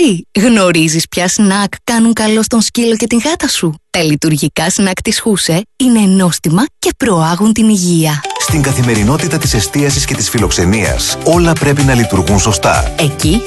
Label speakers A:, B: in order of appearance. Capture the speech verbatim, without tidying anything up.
A: εσύ, γνωρίζεις ποια σνακ κάνουν καλό στον σκύλο και την γάτα σου? Τα λειτουργικά σνακ της Χούσε είναι νόστιμα και προάγουν την υγεία.
B: Στην καθημερινότητα της εστίασης και της φιλοξενίας, όλα πρέπει να λειτουργούν σωστά.
A: Εκεί